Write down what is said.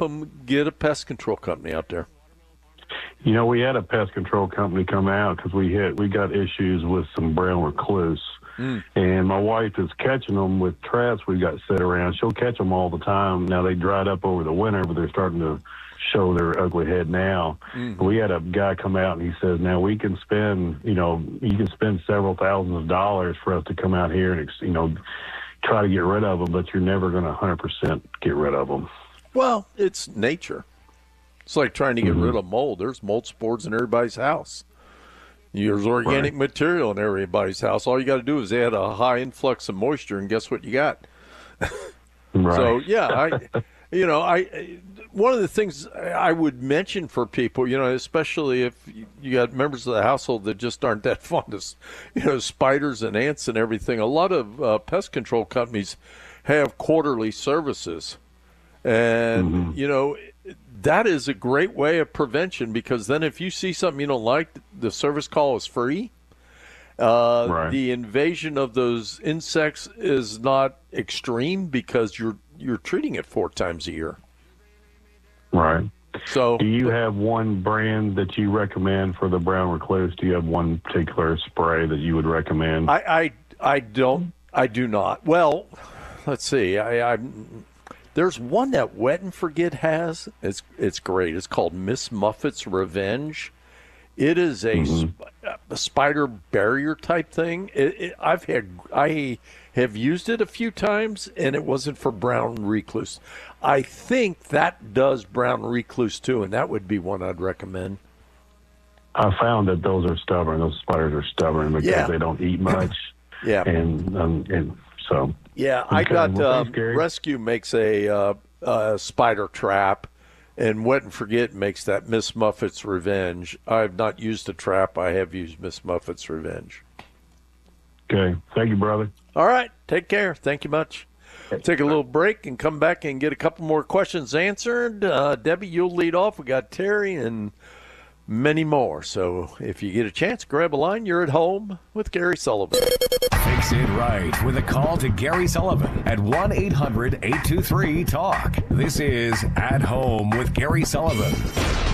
them get a pest control company out there. You know, we had a pest control company come out because we got issues with some brown recluse. And my wife is catching them with traps we got set around. She'll catch them all the time. Now, they dried up over the winter, but they're starting to show their ugly head now. We had a guy come out and he says, now we can spend, you can spend several thousands of dollars for us to come out here and, try to get rid of them, but you're never going to 100% get rid of them. Well, it's nature. It's like trying to get rid of mold. There's mold spores in everybody's house. There's organic material in everybody's house. All you got to do is add a high influx of moisture, and guess what you got? So, yeah, one of the things I would mention for people, especially if you got members of the household that just aren't that fond of, spiders and ants and everything, a lot of pest control companies have quarterly services. And, that is a great way of prevention, because then if you see something you don't like, the service call is free. The invasion of those insects is not extreme because you're treating it 4 times a year. Right. So, do you have one brand that you recommend for the brown recluse? Do you have one particular spray that you would recommend? I do not. Well, let's see. There's one that Wet and Forget has. It's great. It's called Miss Muffet's Revenge. It is a spider barrier type thing. I have used it a few times, and it wasn't for brown recluse. I think that does brown recluse too, and that would be one I'd recommend. I found that those are stubborn. Those spiders are stubborn because they don't eat much. And so. Yeah, I got Rescue makes a spider trap, and Wet and Forget makes that Miss Muffet's Revenge. I have not used a trap. I have used Miss Muffet's Revenge. Okay. Thank you, brother. All right. Take care. Thank you much. Take a little break and come back and get a couple more questions answered. Debbie, you'll lead off. We got Terry and many more. So if you get a chance, grab a line. You're at home with Gary Sullivan. Fix it right with a call to Gary Sullivan at 1-800-823-TALK. This is At Home with Gary Sullivan.